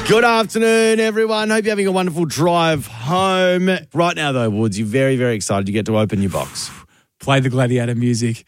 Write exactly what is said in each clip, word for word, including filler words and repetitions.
Good afternoon, everyone. Hope you're having a wonderful drive home. Right now, though, Woods, you're very, very excited. You get to open your box. Play the Gladiator music.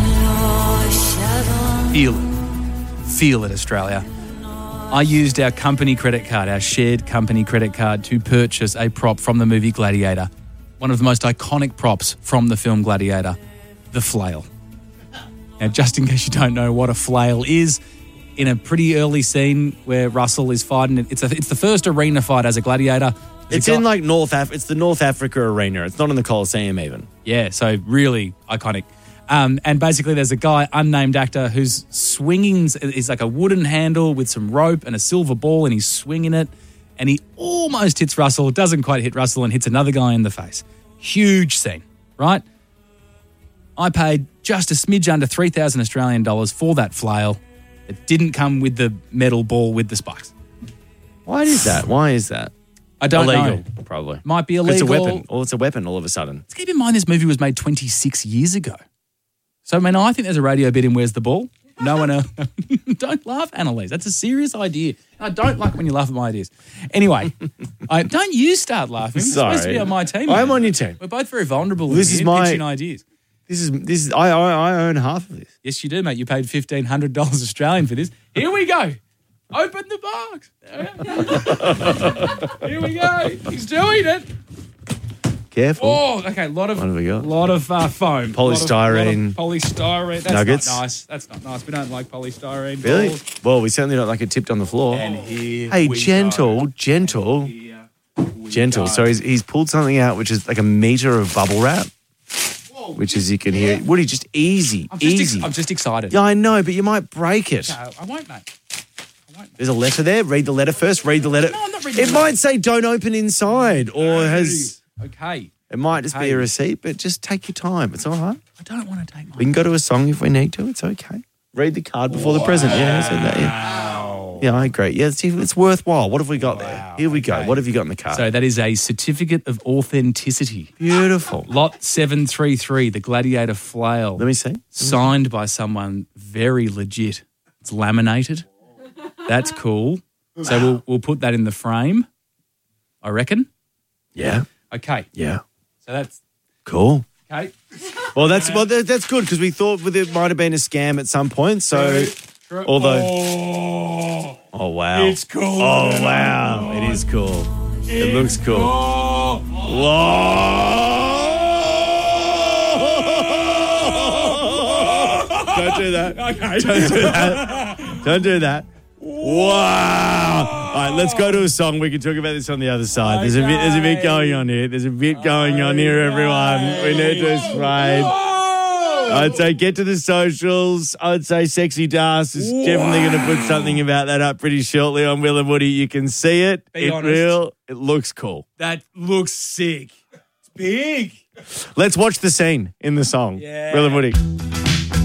Feel it. Feel it, Australia. I used our company credit card, our shared company credit card, to purchase a prop from the movie Gladiator. One of the most iconic props from the film Gladiator, the flail. Now, just in case you don't know what a flail is, in a pretty early scene where Russell is fighting, it's a, it's the first arena fight as a gladiator. It's got, in like North Af- It's the North Africa arena. It's not in the Colosseum even. Yeah, so really iconic. Um, and basically there's a guy, unnamed actor, who's swinging, is like a wooden handle with some rope and a silver ball, and he's swinging it, and he almost hits Russell, doesn't quite hit Russell, and hits another guy in the face. Huge scene, right? I paid just a smidge under three thousand Australian dollars for that flail. It didn't come with the metal ball with the spikes. Why is that? Why is that? I don't illegal, know. Probably. Might be illegal. It's a weapon. Or it's a weapon all of a sudden. Let's keep in mind this movie was made twenty-six years ago. So, I mean, I think there's a radio bit in Where's the Ball? No one else. Don't laugh, Annalise. That's a serious idea. I don't like it when you laugh at my ideas. Anyway, I, don't you start laughing. You're Sorry. supposed to be on my team. I'm man. on your team. We're both very vulnerable This in is here, my- pitching ideas. This is, this is, I, I, I own half of this. Yes, you do, mate. You paid fifteen hundred dollars Australian for this. Here we go. Open the box. Here we go. He's doing it. Careful. Oh, okay. A lot of, What have we got? lot of uh, foam. Polystyrene. Lot of, lot of polystyrene. That's Nuggets. not nice. That's not nice. We don't like polystyrene. Really? balls. Well, we certainly don't like it tipped on the floor. And here Hey, we gentle, go. gentle, Here we gentle. go. So he's, he's pulled something out which is like a metre of bubble wrap, which is you can hear. Woody, just easy, I'm just, ex- easy. I'm just excited. Yeah, I know, but you might break it. No, I won't, mate. I won't. There's a letter there. Read the letter first. Read the letter. No, I'm not reading It the might letter. say don't open inside or has... Okay. It might just be Hey. a receipt, but just take your time. It's all right. I don't want to take We mine. can go to a song if we need to. It's okay. Read the card before the present. Yeah, I said that. Yeah, Wow. yeah I agree. Yeah, see, it's worthwhile. What have we got there? Wow, Here we go. okay. What have you got in the card? So that is a certificate of authenticity. Beautiful. Lot seven three three, the Gladiator Flail. Let me see. Signed by someone very legit. It's laminated. That's cool. So we'll we'll put that in the frame, I reckon. Yeah, Okay. yeah. So that's Cool. okay. Well, that's well, that, that's good because we thought with it might have been a scam at some point. So, although, Oh, oh wow, it's cool. oh wow, it is cool. It looks cool. Whoa! Don't do that. Okay. Don't do that. Don't do that. Wow. All right, let's go to a song. We can talk about this on the other side. There's a bit there's a bit going on here. There's a bit going on here, everyone. We need to spray. I'd say get to the socials. I'd say Sexy Das is definitely going to put something about that up pretty shortly on Will and Woody. You can see it. Be it honest. real. It looks cool. That looks sick. It's big. Let's watch the scene in the song. Yeah. Will and Woody.